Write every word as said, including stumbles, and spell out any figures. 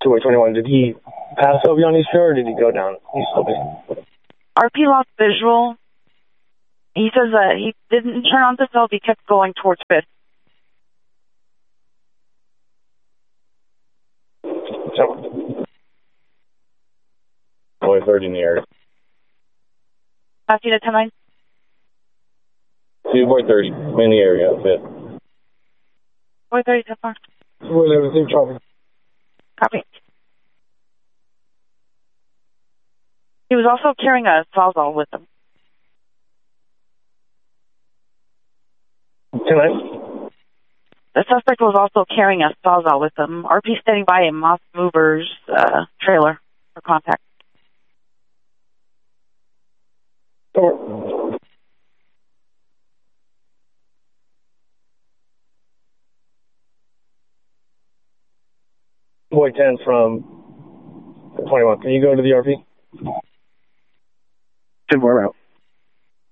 two way twenty-one, did he pass over on East Shore or did he go down East Sylvia? R P lost visual. He says that he didn't turn on the cell, he kept going towards Fifth. Boy thirty in the area. Passing to ten nine. Two boy thirty in the area. Fifth. Boy thirty so far. Boy eleven, copy. Copy. He was also carrying a Sawzall with him. ten nine. The suspect was also carrying a Sawzall with him. R P standing by a Moss Movers uh, trailer for contact. Over. Boy ten from twenty-one. Can you go to the R P? ten four route.